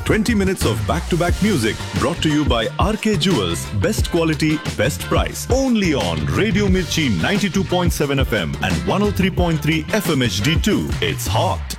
20 minutes of back-to-back music brought to you by RK Jewels. Best quality, best price. Only on Radio Mirchi 92.7 FM and 103.3 FM HD2. It's hot.